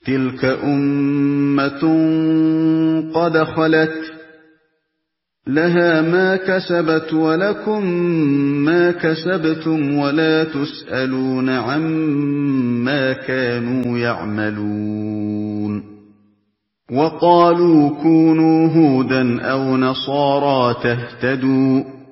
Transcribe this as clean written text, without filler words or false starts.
تِلْكَ أُمَّةٌ قَدْ خَلَتْ لَهَا مَا كَسَبَتْ وَلَكُم مَّا كَسَبْتُمْ وَلَا تُسْأَلُونَ عَمَّا كَانُوا يَعْمَلُونَ وَقَالُوا كُونُوا هُودًا أَوْ نَصَارَىٰ تَهْتَدُوا